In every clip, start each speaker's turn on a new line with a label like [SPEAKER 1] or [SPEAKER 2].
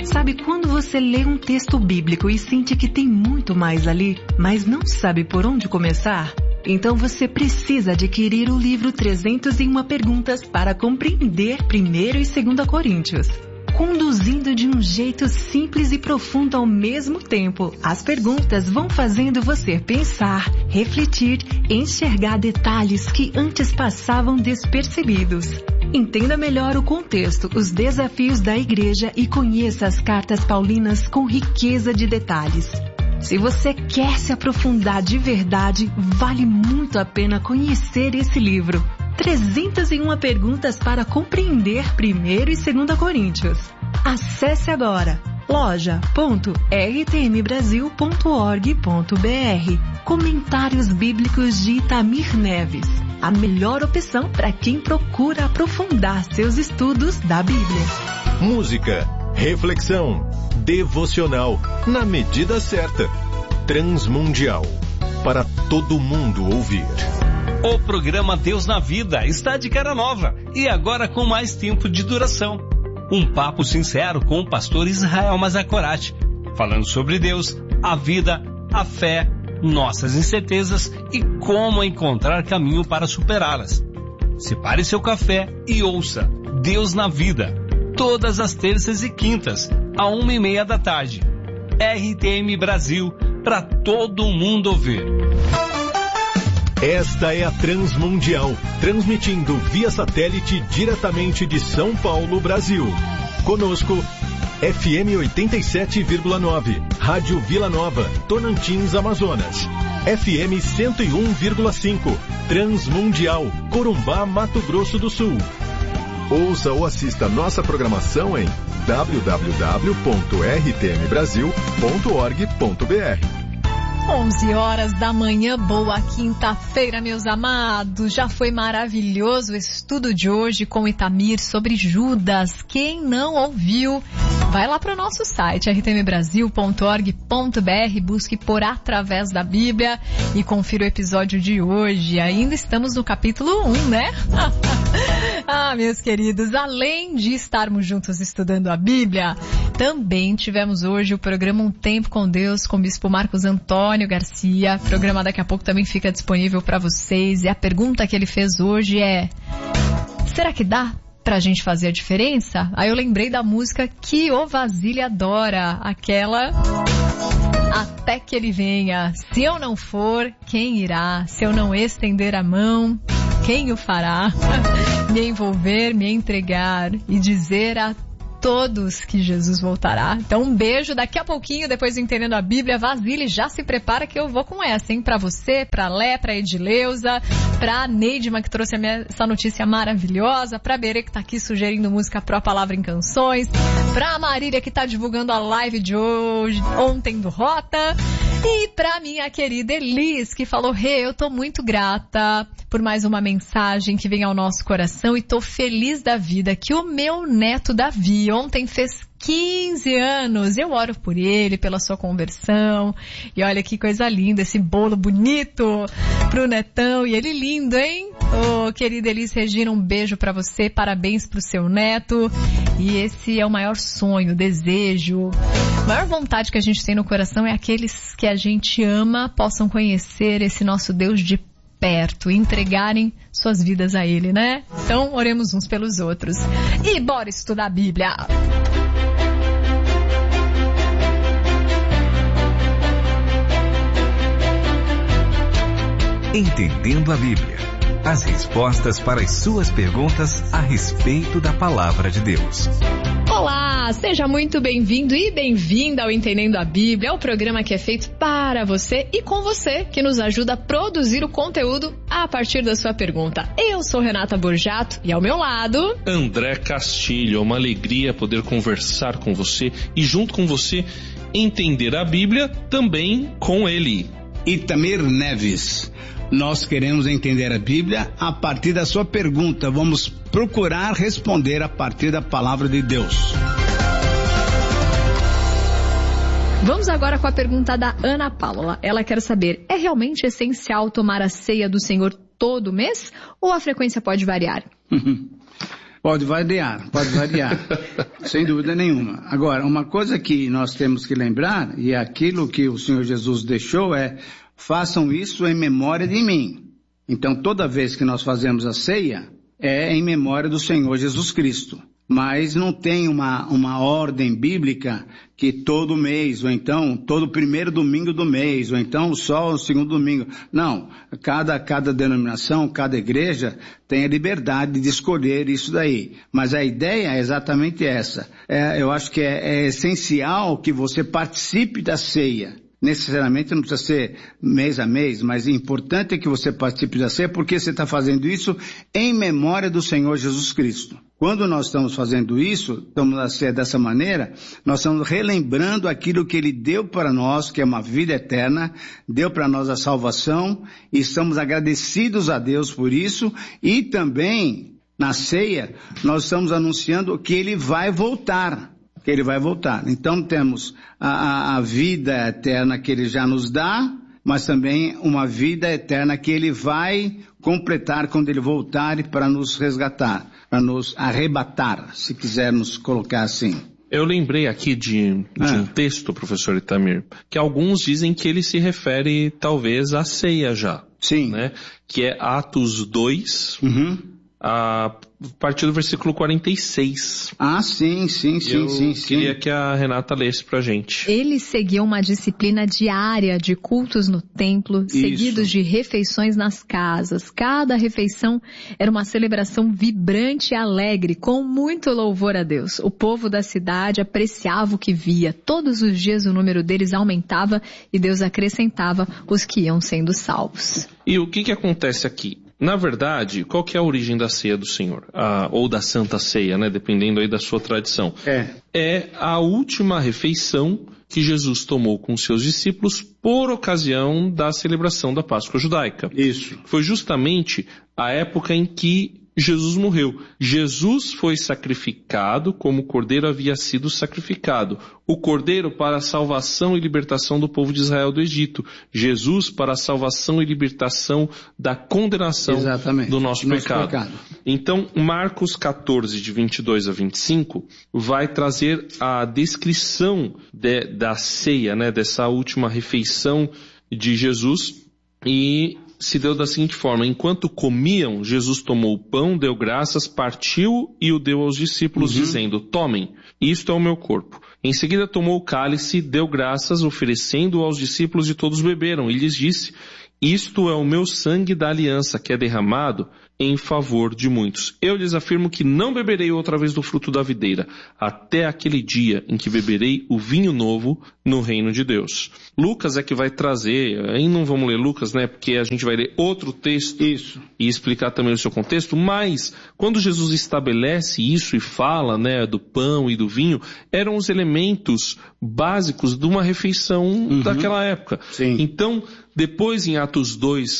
[SPEAKER 1] Sabe quando você lê um texto bíblico e sente que tem muito mais ali, mas não sabe por onde começar? Então você precisa adquirir o livro 301 Perguntas para compreender 1º e 2 Coríntios. Conduzindo de um jeito simples e profundo ao mesmo tempo, as perguntas vão fazendo você pensar, refletir, enxergar detalhes que antes passavam despercebidos. Entenda melhor o contexto, os desafios da igreja e conheça as cartas paulinas com riqueza de detalhes. Se você quer se aprofundar de verdade, vale muito a pena conhecer esse livro. 301 Perguntas para compreender 1º e 2 Coríntios. Acesse agora loja.rtmbrasil.org.br. Comentários Bíblicos de Itamir Neves. A melhor opção para quem procura aprofundar seus estudos da Bíblia.
[SPEAKER 2] Música, reflexão, devocional, na medida certa. Transmundial, para todo mundo ouvir.
[SPEAKER 3] O programa Deus na Vida está de cara nova e agora com mais tempo de duração. Um papo sincero com o pastor Israel Mazakorati, falando sobre Deus, a vida, a fé, nossas incertezas e como encontrar caminho para superá-las. Separe seu café e ouça Deus na Vida, todas as terças e quintas, à 1:30 da tarde. RTM Brasil, para todo mundo ouvir.
[SPEAKER 2] Esta é a Transmundial, transmitindo via satélite diretamente de São Paulo, Brasil. Conosco, FM 87,9, Rádio Vila Nova, Tocantins, Amazonas. FM 101,5, Transmundial, Corumbá, Mato Grosso do Sul. Ouça ou assista nossa programação em www.rtmbrasil.org.br.
[SPEAKER 4] 11 horas da manhã, boa quinta-feira, meus amados. Já foi maravilhoso o estudo de hoje com Itamir sobre Judas. Quem não ouviu, vai lá para o nosso site, rtmbrasil.org.br, busque por Através da Bíblia e confira o episódio de hoje. Ainda estamos no capítulo 1, né? Ah, meus queridos, além de estarmos juntos estudando a Bíblia, também tivemos hoje o programa Um Tempo com Deus com o Bispo Marcos Antônio Garcia. O programa daqui a pouco também fica disponível para vocês. E a pergunta que ele fez hoje é: será que dá pra gente fazer a diferença? Aí eu lembrei da música que o Vasília adora, aquela Até que Ele Venha. Se eu não for, quem irá? Se eu não estender a mão, quem o fará? Me envolver, me entregar e dizer a todos que Jesus voltará. Então um beijo, daqui a pouquinho, depois do Entendendo a Bíblia, Vasília, já se prepara que eu vou com essa, hein? Pra você, pra Lé, pra Edileuza, pra Neidma, que trouxe essa notícia maravilhosa, pra Berê, que tá aqui sugerindo música Pro Palavra em Canções, pra Marília, que tá divulgando a live de hoje, ontem do Rota, e pra minha querida Elis, que falou: eu tô muito grata por mais uma mensagem que vem ao nosso coração e tô feliz da vida que o meu neto Davi ontem fez 15 anos. Eu oro por ele, pela sua conversão. E olha que coisa linda, esse bolo bonito pro netão. E ele lindo, hein? Ô, querida Elis Regina, um beijo pra você. Parabéns pro seu neto. E esse é o maior sonho, desejo. A maior vontade que a gente tem no coração é aqueles que a gente ama possam conhecer esse nosso Deus de perto, entregarem suas vidas a Ele, né? Então, oremos uns pelos outros. E bora estudar a Bíblia!
[SPEAKER 5] Entendendo a Bíblia. As respostas para as suas perguntas a respeito da Palavra de Deus.
[SPEAKER 4] Olá, seja muito bem-vindo e bem-vinda ao Entendendo a Bíblia, o programa que é feito para você e com você, que nos ajuda a produzir o conteúdo a partir da sua pergunta. Eu sou Renata Borjato e ao meu lado...
[SPEAKER 6] André Castilho. É uma alegria poder conversar com você e junto com você entender a Bíblia também com ele.
[SPEAKER 7] Itamir Neves. Nós queremos entender a Bíblia a partir da sua pergunta. Vamos procurar responder a partir da palavra de Deus.
[SPEAKER 4] Vamos agora com a pergunta da Ana Paula. Ela quer saber: é realmente essencial tomar a ceia do Senhor todo mês ou a frequência pode variar?
[SPEAKER 7] Pode variar. Sem dúvida nenhuma. Agora, uma coisa que nós temos que lembrar, e aquilo que o Senhor Jesus deixou é, façam isso em memória de mim. Então, toda vez que nós fazemos a ceia, é em memória do Senhor Jesus Cristo. Mas não tem uma ordem bíblica que todo mês, ou então todo primeiro domingo do mês, ou então só o segundo domingo. Não, cada denominação, cada igreja tem a liberdade de escolher isso daí. Mas a ideia é exatamente essa. Eu acho que é essencial que você participe da ceia. Necessariamente não precisa ser mês a mês, mas o importante é que você participe da ceia, porque você está fazendo isso em memória do Senhor Jesus Cristo. Quando nós estamos fazendo isso, estamos na ceia dessa maneira, nós estamos relembrando aquilo que Ele deu para nós, que é uma vida eterna, deu para nós a salvação, e estamos agradecidos a Deus por isso, e também, na ceia, nós estamos anunciando que Ele vai voltar. Então temos a vida eterna que Ele já nos dá, mas também uma vida eterna que Ele vai completar quando Ele voltar para nos resgatar, para nos arrebatar, se quisermos colocar assim.
[SPEAKER 6] Eu lembrei aqui de um texto, professor Itamir, que alguns dizem que ele se refere talvez à ceia já.
[SPEAKER 7] Sim.
[SPEAKER 6] Né? Que é Atos 2, a partir do versículo 46.
[SPEAKER 7] Sim.
[SPEAKER 6] Eu queria que a Renata lesse pra gente.
[SPEAKER 4] Eles seguiam uma disciplina diária de cultos no templo, seguidos de refeições nas casas. Cada refeição era uma celebração vibrante e alegre, com muito louvor a Deus. O povo da cidade apreciava o que via. Todos os dias o número deles aumentava e Deus acrescentava os que iam sendo salvos.
[SPEAKER 6] E o que acontece aqui? Na verdade, qual que é a origem da ceia do Senhor? Ou da Santa Ceia, né? Dependendo aí da sua tradição. É a última refeição que Jesus tomou com seus discípulos por ocasião da celebração da Páscoa judaica.
[SPEAKER 7] Isso.
[SPEAKER 6] Foi justamente a época em que Jesus morreu. Jesus foi sacrificado como o cordeiro havia sido sacrificado. O cordeiro para a salvação e libertação do povo de Israel do Egito. Jesus para a salvação e libertação da condenação do nosso pecado. Então, Marcos 14, de 22 a 25, vai trazer a descrição da ceia, né, dessa última refeição de Jesus, e se deu da seguinte forma: enquanto comiam, Jesus tomou o pão, deu graças, partiu e o deu aos discípulos, dizendo: tomem, isto é o meu corpo. Em seguida tomou o cálice, deu graças, oferecendo-o aos discípulos, e todos beberam. E lhes disse: isto é o meu sangue da aliança, que é derramado em favor de muitos. Eu lhes afirmo que não beberei outra vez do fruto da videira, até aquele dia em que beberei o vinho novo no reino de Deus. Lucas é que vai trazer, aí não vamos ler Lucas, né, porque a gente vai ler outro texto e explicar também o seu contexto, mas quando Jesus estabelece isso e fala, né, do pão e do vinho, eram os elementos básicos de uma refeição daquela época.
[SPEAKER 7] Sim.
[SPEAKER 6] Então, depois em Atos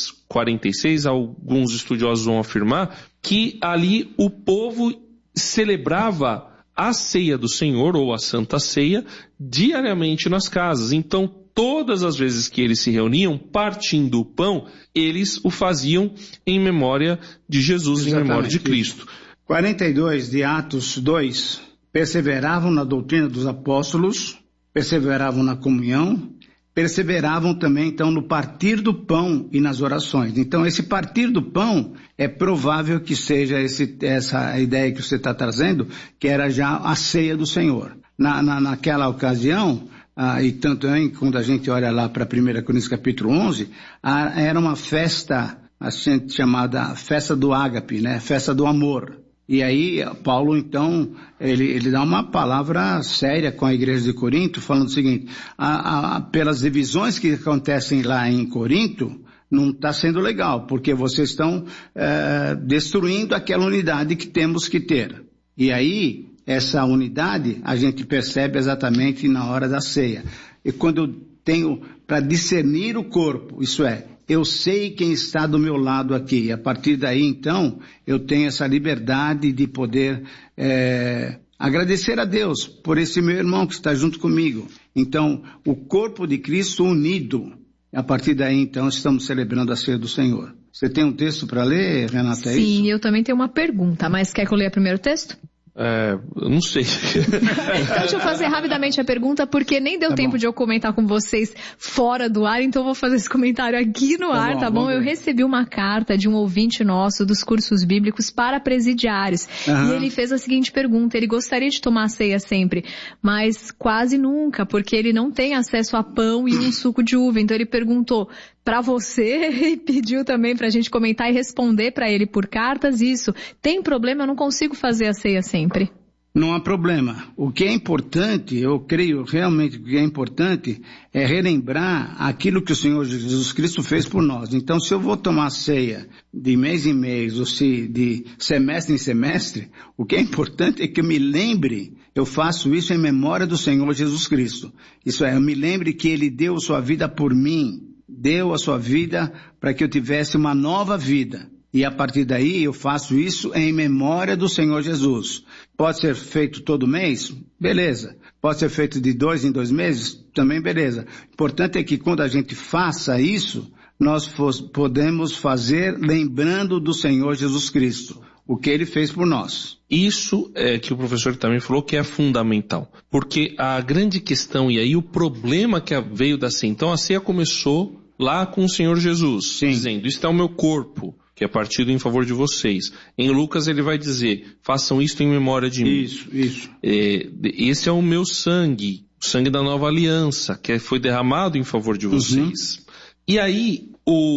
[SPEAKER 6] 2:46, alguns estudiosos vão afirmar que ali o povo celebrava a ceia do Senhor, ou a Santa Ceia, diariamente nas casas. Então, todas as vezes que eles se reuniam, partindo o pão, eles o faziam em memória de Jesus, em memória de Cristo.
[SPEAKER 7] 42 de Atos 2, perseveravam na doutrina dos apóstolos, perseveravam na comunhão, perseveravam também, então, no partir do pão e nas orações. Então, esse partir do pão é provável que seja essa ideia que você está trazendo, que era já a ceia do Senhor. Naquela ocasião, e tanto é quando a gente olha lá para 1 Coríntios capítulo 11, era uma festa chamada festa do ágape, né? Festa do amor. E aí, Paulo, então, ele dá uma palavra séria com a igreja de Corinto, falando o seguinte: pelas divisões que acontecem lá em Corinto, não está sendo legal, porque vocês estão destruindo aquela unidade que temos que ter. E aí, essa unidade, a gente percebe exatamente na hora da ceia. E quando eu tenho para discernir o corpo, isso é, eu sei quem está do meu lado aqui. E a partir daí, então, eu tenho essa liberdade de poder agradecer a Deus por esse meu irmão que está junto comigo. Então, o corpo de Cristo unido. A partir daí, então, estamos celebrando a ceia do Senhor. Você tem um texto para ler, Renata?
[SPEAKER 4] Sim, eu também tenho uma pergunta, mas quer que eu leia primeiro o texto?
[SPEAKER 6] Eu não sei.
[SPEAKER 4] Então, deixa eu fazer rapidamente a pergunta, porque nem deu tempo de eu comentar com vocês fora do ar, então eu vou fazer esse comentário aqui no ar, tá bom? Eu recebi uma carta de um ouvinte nosso dos cursos bíblicos para presidiários. E ele fez a seguinte pergunta: ele gostaria de tomar a ceia sempre, mas quase nunca, porque ele não tem acesso a pão e um suco de uva. Então ele perguntou para você e pediu também pra gente comentar e responder para ele por cartas isso. Tem problema? Eu não consigo fazer a ceia sempre.
[SPEAKER 7] Não há problema. O que é importante, eu creio realmente que o que é importante é relembrar aquilo que o Senhor Jesus Cristo fez por nós. Então, se eu vou tomar ceia de mês em mês ou se de semestre em semestre, o que é importante é que eu me lembre, eu faço isso em memória do Senhor Jesus Cristo. Isso é, eu me lembre que Ele deu sua vida por mim. Deu a sua vida para que eu tivesse uma nova vida. E a partir daí eu faço isso em memória do Senhor Jesus. Pode ser feito todo mês? Beleza. Pode ser feito de 2 em 2 meses? Também beleza. O importante é que quando a gente faça isso, nós podemos fazer lembrando do Senhor Jesus Cristo. O que Ele fez por nós.
[SPEAKER 6] Isso é que o professor também falou que é fundamental. Porque a grande questão, e aí o problema que veio da ceia, então a ceia começou lá com o Senhor Jesus, dizendo, isto é o meu corpo, que é partido em favor de vocês. Em Lucas ele vai dizer, façam isto em memória de mim.
[SPEAKER 7] Isso.
[SPEAKER 6] Esse é o meu sangue, o sangue da nova aliança, que foi derramado em favor de vocês. E aí,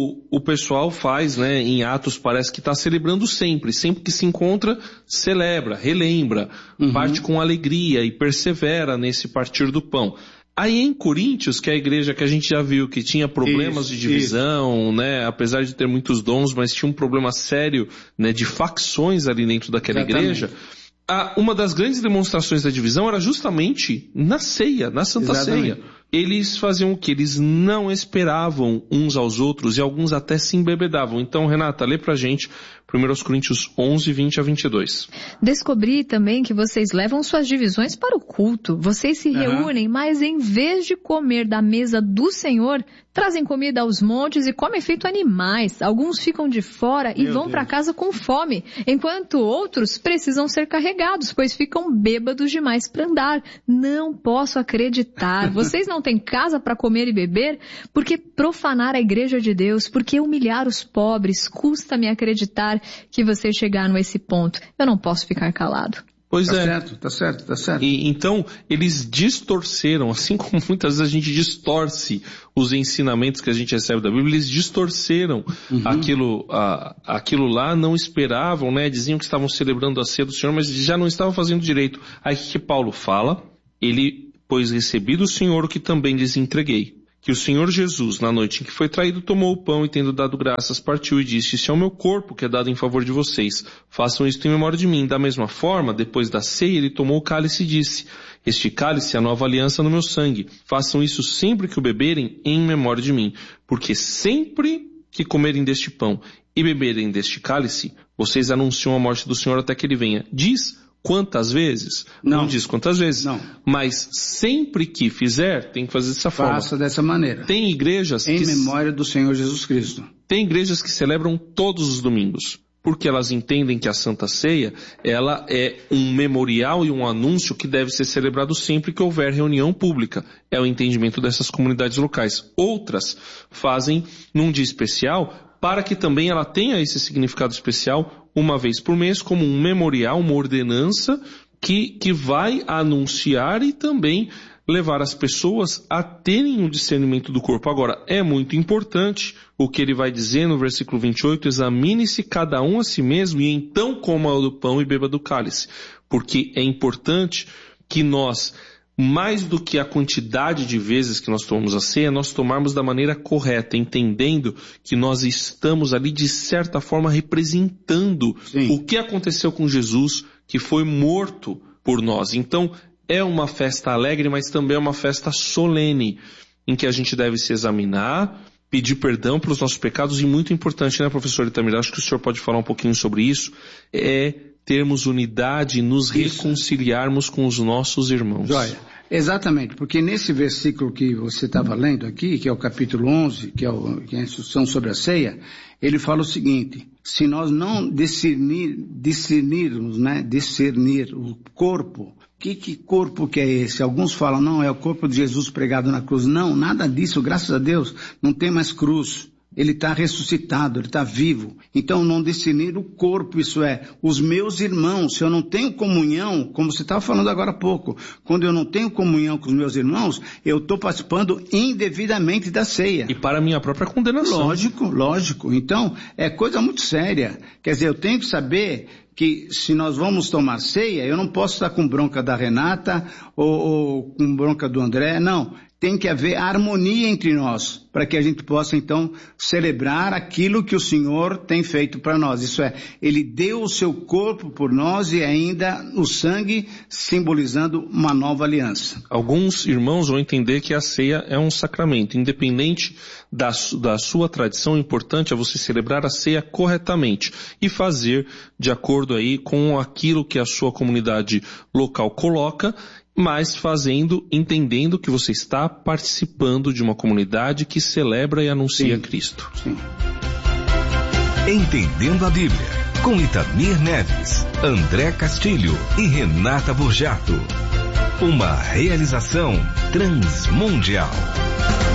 [SPEAKER 6] o pessoal faz, né, em Atos parece que está celebrando sempre que se encontra, celebra, relembra, parte com alegria e persevera nesse partir do pão. Aí em Coríntios, que é a igreja que a gente já viu que tinha problemas de divisão, né, apesar de ter muitos dons, mas tinha um problema sério, né, de facções ali dentro daquela igreja. Uma das grandes demonstrações da divisão era justamente na ceia, na Santa Ceia. Eles faziam o que? Eles não esperavam uns aos outros e alguns até se embebedavam. Então, Renata, lê pra gente 1 Coríntios 11, 20 a 22.
[SPEAKER 4] Descobri também que vocês levam suas divisões para o culto. Vocês se reúnem, mas em vez de comer da mesa do Senhor, trazem comida aos montes e comem feito animais. Alguns ficam de fora e vão para casa com fome, enquanto outros precisam ser carregados, pois ficam bêbados demais para andar. Não posso acreditar. Vocês não têm casa para comer e beber? Porque profanar a igreja de Deus, porque humilhar os pobres, custa-me acreditar que vocês chegaram a esse ponto. Eu não posso ficar calado.
[SPEAKER 6] Pois
[SPEAKER 7] Tá certo.
[SPEAKER 6] E então, eles distorceram, assim como muitas vezes a gente distorce os ensinamentos que a gente recebe da Bíblia, eles distorceram aquilo lá, não esperavam, né? Diziam que estavam celebrando a ceia do Senhor, mas já não estavam fazendo direito. Aí o que Paulo fala? Pois recebi do Senhor o que também lhes entreguei. Que o Senhor Jesus, na noite em que foi traído, tomou o pão e, tendo dado graças, partiu e disse, este é o meu corpo que é dado em favor de vocês. Façam isto em memória de mim. Da mesma forma, depois da ceia, ele tomou o cálice e disse, este cálice é a nova aliança no meu sangue. Façam isso sempre que o beberem em memória de mim. Porque sempre que comerem deste pão e beberem deste cálice, vocês anunciam a morte do Senhor até que ele venha. Diz quantas vezes? Não diz quantas vezes. Não. Mas sempre que fizer, tem que fazer dessa forma.
[SPEAKER 7] Faça dessa maneira.
[SPEAKER 6] Tem igrejas
[SPEAKER 7] em memória do Senhor Jesus Cristo.
[SPEAKER 6] Tem igrejas que celebram todos os domingos, porque elas entendem que a Santa Ceia, ela é um memorial e um anúncio que deve ser celebrado sempre que houver reunião pública. É o entendimento dessas comunidades locais. Outras fazem num dia especial, para que também ela tenha esse significado especial uma vez por mês, como um memorial, uma ordenança que vai anunciar e também levar as pessoas a terem um discernimento do corpo. Agora, é muito importante o que ele vai dizer no versículo 28, examine-se cada um a si mesmo e então coma do pão e beba do cálice. Porque é importante que nós, mais do que a quantidade de vezes que nós tomamos a ceia, nós tomarmos da maneira correta, entendendo que nós estamos ali de certa forma representando o que aconteceu com Jesus, que foi morto por nós. Então, é uma festa alegre, mas também é uma festa solene, em que a gente deve se examinar, pedir perdão pelos nossos pecados, e muito importante, né, professor Itamir? Acho que o senhor pode falar um pouquinho sobre isso, termos unidade e nos reconciliarmos com os nossos irmãos.
[SPEAKER 7] Joia. Exatamente, porque nesse versículo que você estava lendo aqui, que é o capítulo 11, que é a instrução sobre a ceia, ele fala o seguinte: se nós não discernirmos, né, discernir o corpo, que corpo que é esse? Alguns falam, não, é o corpo de Jesus pregado na cruz. Não, nada disso, graças a Deus, não tem mais cruz. Ele está ressuscitado, ele está vivo. Então não discernir o corpo, isso é, os meus irmãos. Se eu não tenho comunhão, como você estava falando agora há pouco, quando eu não tenho comunhão com os meus irmãos, eu estou participando indevidamente da ceia.
[SPEAKER 6] E para a minha própria condenação.
[SPEAKER 7] Lógico. Então, é coisa muito séria. Quer dizer, eu tenho que saber que se nós vamos tomar ceia, eu não posso estar com bronca da Renata ou com bronca do André, não. Tem que haver harmonia entre nós, para que a gente possa então celebrar aquilo que o Senhor tem feito para nós. Isso é, Ele deu o seu corpo por nós e ainda o sangue simbolizando uma nova aliança.
[SPEAKER 6] Alguns irmãos vão entender que a ceia é um sacramento, independente da sua tradição. O importante é você celebrar a ceia corretamente e fazer de acordo aí com aquilo que a sua comunidade local coloca, mas entendendo que você está participando de uma comunidade que celebra e anuncia Cristo.
[SPEAKER 7] Sim.
[SPEAKER 5] Entendendo a Bíblia, com Itamir Neves, André Castilho e Renata Burjato. Uma realização Transmundial.